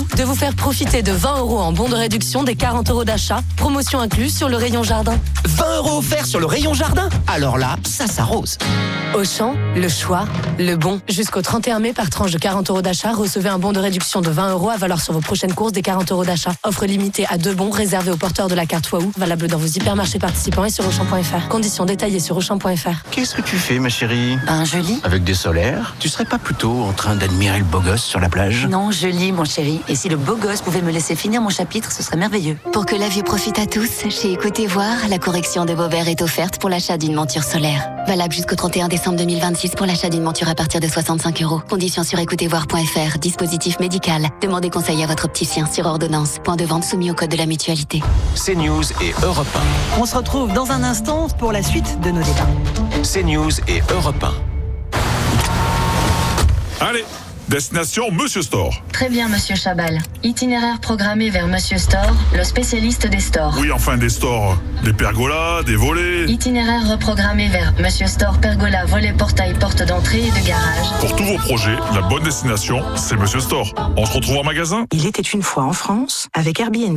de vous faire profiter de 20 € en bon de réduction des 40 € d'achat, promotion incluse sur le rayon jardin. 20 € offerts sur le rayon jardin? Alors là, ça s'arrose. Auchan, le choix, le bon. Jusqu'au 31 mai, par tranche de 40 € d'achat, recevez un bon de réduction de 20 € à valoir sur vos prochaines courses des 40 € d'achat. Offre limitée à 2 bons réservés aux porteurs de la carte Waouh, valable dans vos hypermarchés participants et sur Auchan.fr. Conditions détaillées sur Auchan.fr. Qu'est-ce que tu fais, ma chérie? Je lis. Avec des solaires? Tu serais pas plutôt en train d'admirer le beau gosse sur la plage? Non, je lis, mon chéri. Et si le beau gosse pouvait me laisser finir mon chapitre, ce serait merveilleux. Pour que la vue profite à tous, chez Écoutez Voir, la correction de vos verres est offerte pour l'achat d'une monture solaire. Valable jusqu'au 31 décembre 2026 pour l'achat d'une monture à partir de 65 €. Conditions sur écoutezvoir.fr. Dispositif médical. Demandez conseil à votre opticien sur ordonnance. Point de vente soumis au code de la mutualité. CNews et Europe 1. On se retrouve dans un instant pour la suite de nos débats. CNews et Europe 1. Allez, destination Monsieur Store. Très bien, Monsieur Chabal. Itinéraire programmé vers Monsieur Store, le spécialiste des stores. Oui, enfin des stores. Des pergolas, des volets. Itinéraire reprogrammé vers Monsieur Store, pergola, volet, portail, porte d'entrée et de garage. Pour tous vos projets, la bonne destination, c'est Monsieur Store. On se retrouve en magasin? Il était une fois en France avec Airbnb.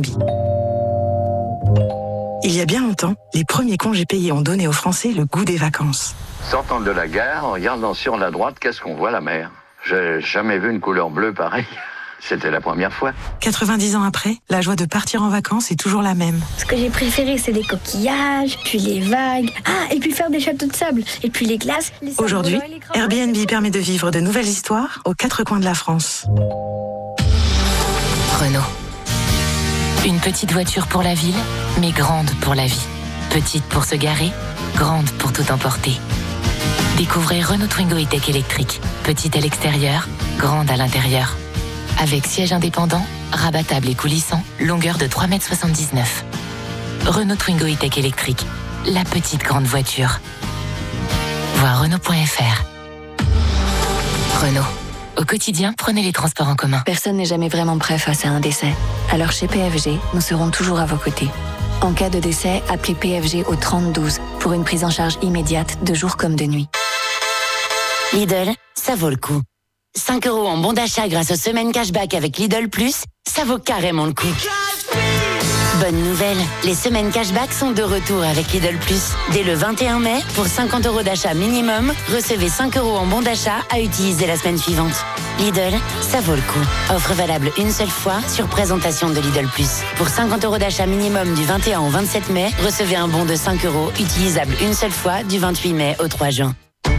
Il y a bien longtemps, les premiers congés payés ont donné aux Français le goût des vacances. Sortant de la gare, en regardant sur la droite, qu'est-ce qu'on voit? La mer. J'ai jamais vu une couleur bleue pareille. C'était la première fois. 90 ans après, la joie de partir en vacances est toujours la même. Ce que j'ai préféré, c'est les coquillages, puis les vagues. Et puis faire des châteaux de sable. Et puis les glaces. Aujourd'hui, Airbnb permet de vivre de nouvelles histoires aux 4 coins de la France. Renault. Une petite voiture pour la ville, mais grande pour la vie. Petite pour se garer, grande pour tout emporter. Découvrez Renault Twingo E-Tech électrique. Petite à l'extérieur, grande à l'intérieur. Avec siège indépendant, rabattable et coulissant, longueur de 3,79 m. Renault Twingo E-Tech électrique. La petite grande voiture. Voir Renault.fr. Renault. Au quotidien, prenez les transports en commun. Personne n'est jamais vraiment prêt face à un décès. Alors chez PFG, nous serons toujours à vos côtés. En cas de décès, appelez PFG au 3012 pour une prise en charge immédiate de jour comme de nuit. Lidl, ça vaut le coup. 5 € en bon d'achat grâce aux semaines cashback avec Lidl Plus, ça vaut carrément le coup. Bonne nouvelle, les semaines cashback sont de retour avec Lidl Plus. Dès le 21 mai, pour 50 € d'achat minimum, recevez 5 € en bon d'achat à utiliser la semaine suivante. Lidl, ça vaut le coup. Offre valable une seule fois sur présentation de Lidl Plus. Pour 50 € d'achat minimum du 21 au 27 mai, recevez un bon de 5 € utilisable une seule fois du 28 mai au 3 juin.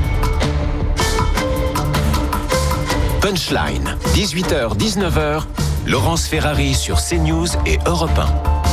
Punchline, 18h-19h, Laurence Ferrari sur CNews et Europe 1.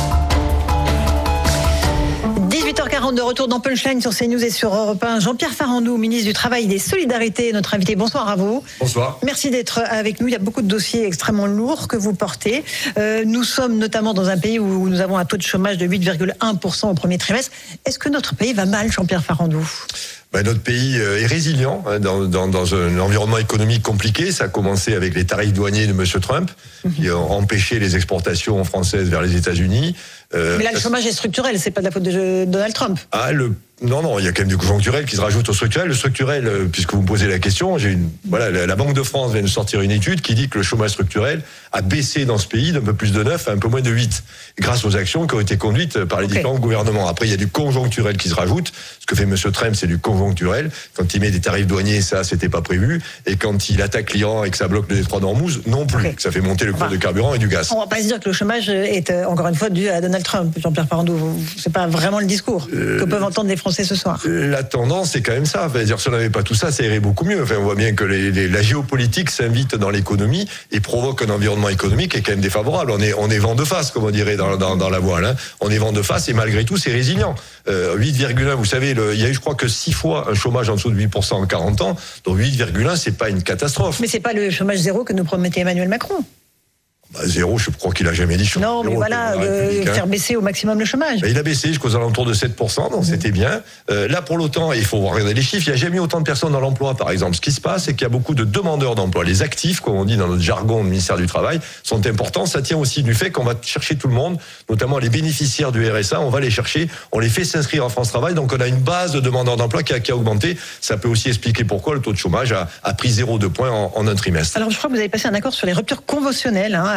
18h40 de retour dans Punchline sur CNews et sur Europe 1. Jean-Pierre Farandou, ministre du Travail et des Solidarités, notre invité. Bonsoir à vous. Bonsoir. Merci d'être avec nous. Il y a beaucoup de dossiers extrêmement lourds que vous portez. Nous sommes notamment dans un pays où nous avons un taux de chômage de 8,1% au premier trimestre. Est-ce que notre pays va mal, Jean-Pierre Farandou ? Notre pays est résilient dans un environnement économique compliqué. Ça a commencé avec les tarifs douaniers de M. Trump, qui ont empêché les exportations françaises vers les États-Unis. Mais là, le chômage est structurel, c'est pas de la faute de Donald Trump. Non, il y a quand même du conjoncturel qui se rajoute au structurel. Le structurel, puisque vous me posez la question, la Banque de France vient de sortir une étude qui dit que le chômage structurel a baissé dans ce pays d'un peu plus de 9 à un peu moins de 8, grâce aux actions qui ont été conduites par les différents gouvernements. Après, il y a du conjoncturel qui se rajoute. Ce que fait M. Trump, c'est du conjoncturel. Quand il met des tarifs douaniers, ça, c'était pas prévu. Et quand il attaque l'Iran et que ça bloque le détroit d'Ormuz, non plus. Ça fait monter le cours de carburant et du gaz. On va pas se dire que le chômage est encore une fois dû à Donald Trump, Jean-Pierre Farandou. C'est pas vraiment le discours que peuvent entendre les Français ce soir. La tendance, c'est quand même ça. Dire, si on n'avait pas tout ça, ça irait beaucoup mieux. On voit bien que la géopolitique s'invite dans l'économie et provoque un environnement économique qui est quand même défavorable. On est vent de face, comme on dirait dans la voile. On est vent de face et malgré tout, c'est résilient. 8,1, vous savez, il y a eu, je crois, que 6 fois un chômage en dessous de 8% en 40 ans. Donc 8,1, c'est pas une catastrophe. Mais c'est pas le chômage zéro que nous promettait Emmanuel Macron. Zéro, je crois qu'il a jamais dit. Non, mais voilà, faire baisser au maximum le chômage. Il a baissé jusqu'aux alentours de 7%, donc c'était bien. Là, pour l'autant, il faut regarder les chiffres, il n'y a jamais eu autant de personnes dans l'emploi, par exemple. Ce qui se passe, c'est qu'il y a beaucoup de demandeurs d'emploi. Les actifs, comme on dit dans notre jargon du ministère du Travail, sont importants. Ça tient aussi du fait qu'on va chercher tout le monde, notamment les bénéficiaires du RSA, on va les chercher, on les fait s'inscrire en France Travail, donc on a une base de demandeurs d'emploi qui a augmenté. Ça peut aussi expliquer pourquoi le taux de chômage a pris 0,2 points en un trimestre. Alors, je crois que vous avez passé un accord sur les ruptures conventionnelles,